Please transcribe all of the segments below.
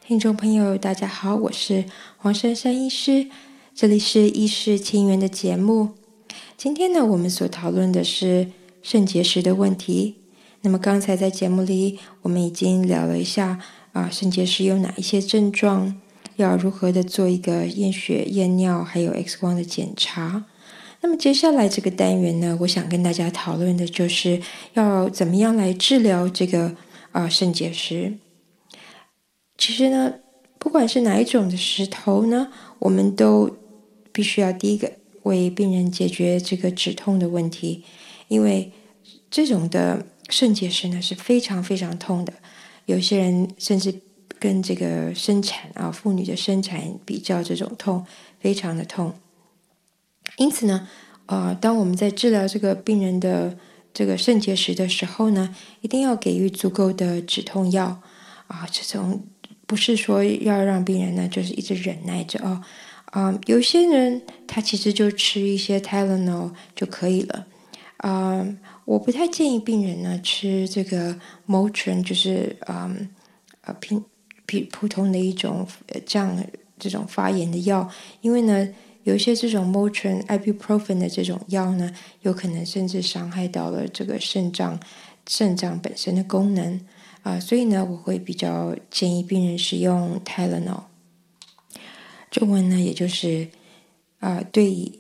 听众朋友，大家好，我是黄珊珊医师，这里是医师情缘的节目。今天呢，我们所讨论的是肾结石的问题。那么刚才在节目里，我们已经聊了一下肾结石有哪一些症状，要如何的做一个验血、验尿，还有 X 光的检查。那么接下来这个单元呢，我想跟大家讨论的就是要怎么样来治疗这个肾结石。其实呢，不管是哪一种的石头呢，我们都必须要第一个为病人解决这个止痛的问题，因为这种的肾结石呢是非常非常痛的，有些人甚至跟这个生产妇女的生产比较，这种痛非常的痛。因此呢，当我们在治疗这个病人的这个肾结石的时候呢，一定要给予足够的止痛药这种不是说要让病人呢就是一直忍耐着有些人他其实就吃一些 Tylenol 就可以了。我不太建议病人呢吃这个 Motrin， 就是普通的一种这种发炎的药，因为呢有一些这种 Motrin、Ibuprofen 的这种药呢，有可能甚至伤害到了这个肾脏本身的功能所以呢，我会比较建议病人使用 Tylenol， 中文呢也就是对乙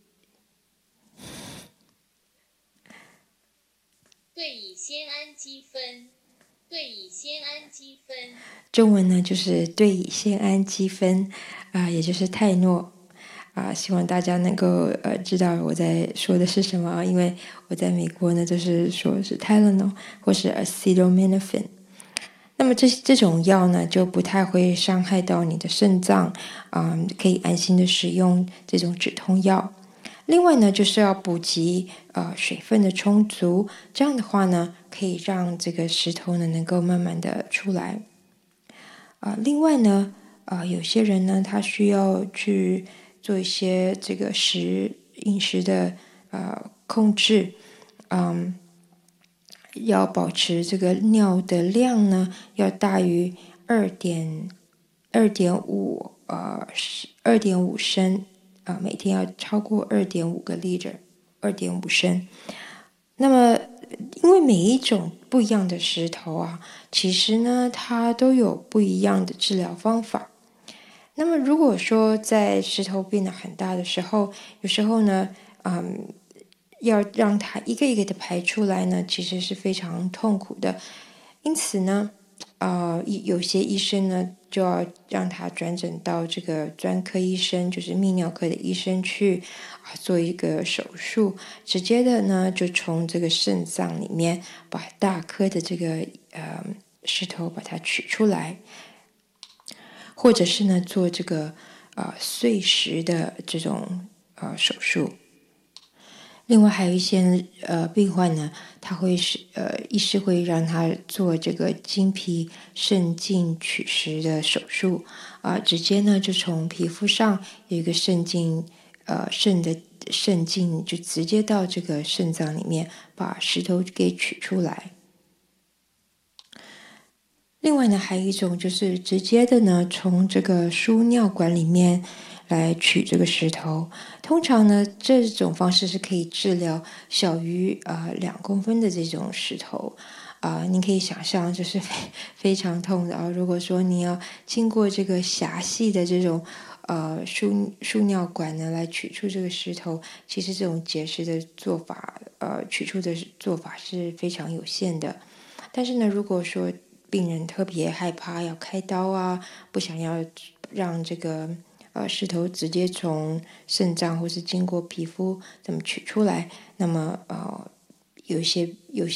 酰氨基酚，中文呢就是对乙酰氨基酚也就是泰诺希望大家能够知道我在说的是什么因为我在美国呢就是说是 Tylenol 或是 Acetaminophen。那么这种药呢，就不太会伤害到你的肾脏可以安心的使用这种止痛药。另外呢，就是要补给水分的充足，这样的话呢，可以让这个石头呢能够慢慢的出来。另外呢，有些人呢，他需要去做一些这个饮食的控制，要保持这个尿的量呢，要大于2.5升每天要超过2.5个 liter，2.5升。那么，因为每一种不一样的石头其实呢，它都有不一样的治疗方法。那么，如果说在石头变得很大的时候，有时候呢，要让它一个一个的排出来呢，其实是非常痛苦的。因此呢，有些医生呢就要让他转诊到这个专科医生，就是泌尿科的医生去做一个手术，直接的呢就从这个肾脏里面把大颗的这个石头把它取出来，或者是呢做这个碎石的这种手术。另外还有一些病患呢，他会医师会让他做这个经皮肾镜取石的手术直接呢就从皮肤上有一个肾镜就直接到这个肾脏里面把石头给取出来。另外呢，还有一种就是直接的呢，从这个输尿管里面来取这个石头。通常呢，这种方式是可以治疗小于2公分的这种石头您可以想象，就是非常痛的如果说你要经过这个狭细的这种输尿管呢，来取出这个石头，其实这种结石的做法取出的做法是非常有限的。但是呢，如果说病人特别害怕要开刀不想要让这个石头直接从肾脏或是经过皮肤这么取出来，那么有些